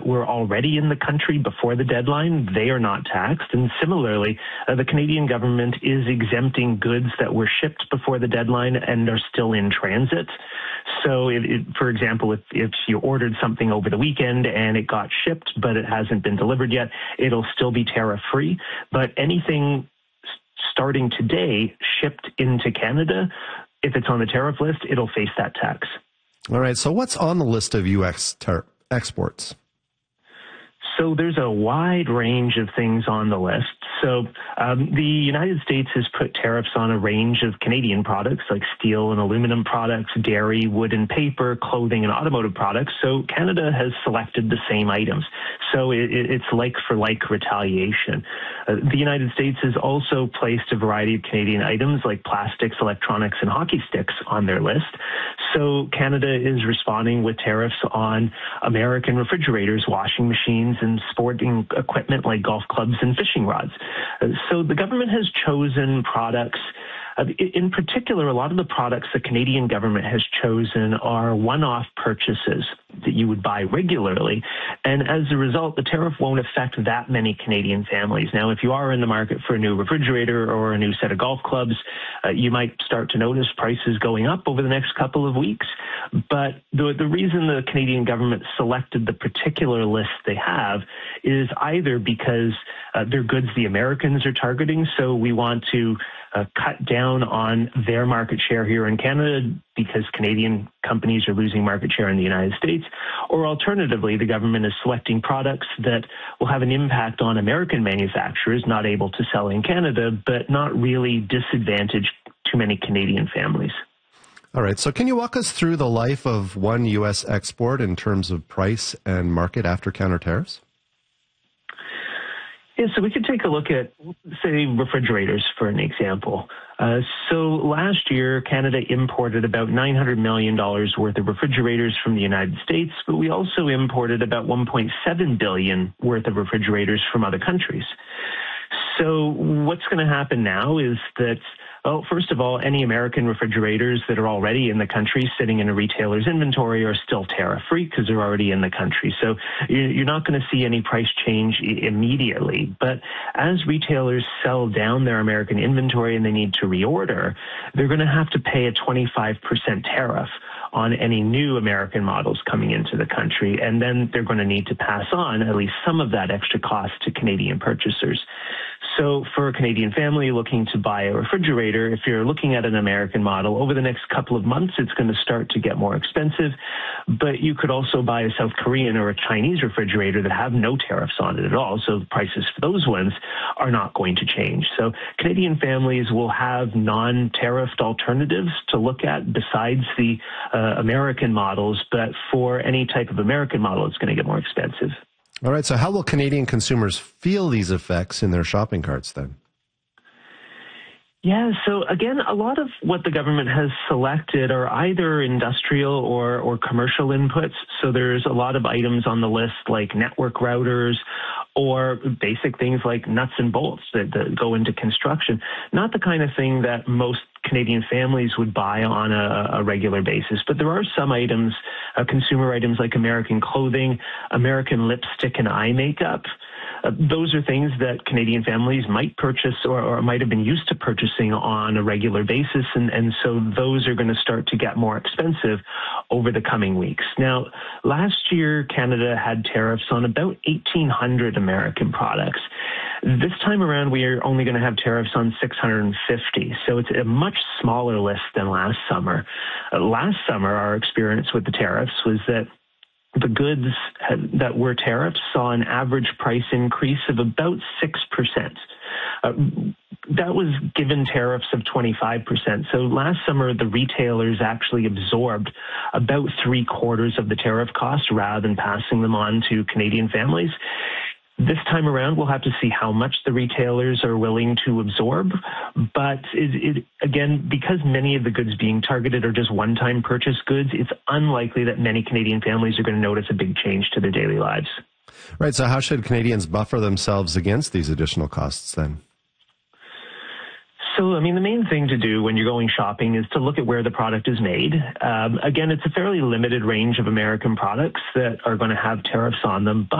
were already in the country before the deadline, they are not taxed. And similarly, the Canadian government is exempting goods that were shipped before the deadline and are still in transit. So, for example, if you ordered something over the weekend and it got shipped, but it hasn't been delivered yet, it'll still be tariff-free. But anything starting today shipped into Canada, if it's on the tariff list, it'll face that tax. All right. So what's on the list of U.S. exports? So there's a wide range of things on the list. So the United States has put tariffs on a range of Canadian products like steel and aluminum products, dairy, wood and paper, clothing and automotive products. So Canada has selected the same items. So it's like for like retaliation. The United States has also placed a variety of Canadian items like plastics, electronics, and hockey sticks on their list. So Canada is responding with tariffs on American refrigerators, washing machines, and sporting equipment like golf clubs and fishing rods. So the government has chosen products. In particular, a lot of the products the Canadian government has chosen are one-off purchases that you would buy regularly. And as a result, the tariff won't affect that many Canadian families. Now, if you are in the market for a new refrigerator or a new set of golf clubs, you might start to notice prices going up over the next couple of weeks. But the reason the Canadian government selected the particular list they have is either because they're goods the Americans are targeting, so we want to cut down on their market share here in Canada because Canadian companies are losing market share in the United States, or alternatively, the government is selecting products that will have an impact on American manufacturers not able to sell in Canada, but not really disadvantage too many Canadian families. All right. So can you walk us through the life of one U.S. export in terms of price and market after counter tariffs? Yeah, so we could take a look at, say, refrigerators for an example. So last year, Canada imported about $900 million worth of refrigerators from the United States, but we also imported about $1.7 billion worth of refrigerators from other countries. So what's going to happen now is that, well, first of all, any American refrigerators that are already in the country sitting in a retailer's inventory are still tariff-free because they're already in the country. So you're not going to see any price change immediately. But as retailers sell down their American inventory and they need to reorder, they're going to have to pay a 25% tariff on any new American models coming into the country. And then they're going to need to pass on at least some of that extra cost to Canadian purchasers. So for a Canadian family looking to buy a refrigerator, if you're looking at an American model, over the next couple of months, it's going to start to get more expensive. But you could also buy a South Korean or a Chinese refrigerator that have no tariffs on it at all. So the prices for those ones are not going to change. So Canadian families will have non-tariffed alternatives to look at besides the American models. But for any type of American model, it's going to get more expensive. All right. So how will Canadian consumers feel these effects in their shopping carts then? Yeah, so again, a lot of what the government has selected are either industrial or commercial inputs. So there's a lot of items on the list like network routers or basic things like nuts and bolts that go into construction. Not the kind of thing that most Canadian families would buy on a regular basis. But there are some items, consumer items like American clothing, American lipstick and eye makeup. Those are things that Canadian families might purchase or might have been used to purchasing on a regular basis. And so those are going to start to get more expensive over the coming weeks. Now, last year, Canada had tariffs on about 1,800 American products. This time around, we are only going to have tariffs on 650. So it's a much smaller list than last summer. Last summer, our experience with the tariffs was that the goods that were tariffs saw an average price increase of about 6%. That was given tariffs of 25%. So last summer, the retailers actually absorbed about 3/4 of the tariff cost rather than passing them on to Canadian families. This time around, we'll have to see how much the retailers are willing to absorb. But again, because many of the goods being targeted are just one-time purchase goods, it's unlikely that many Canadian families are going to notice a big change to their daily lives. Right. So how should Canadians buffer themselves against these additional costs then? So, I mean, the main thing to do when you're going shopping is to look at where the product is made. Again, it's a fairly limited range of American products that are going to have tariffs on them.